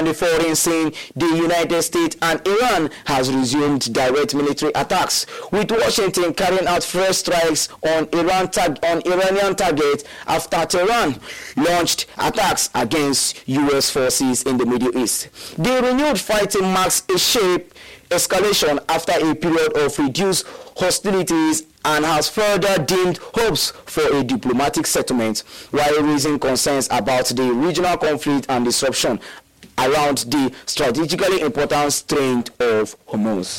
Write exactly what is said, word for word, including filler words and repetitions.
On the foreign scene, the United States and Iran has resumed direct military attacks, with Washington carrying out fresh strikes on Iran tag- on Iranian targets after Tehran launched attacks against U S forces in the Middle East. The renewed fighting marks a sharp escalation after a period of reduced hostilities and has further dimmed hopes for a diplomatic settlement, while raising concerns about the regional conflict and disruption around the strategically important Strait of Hormuz.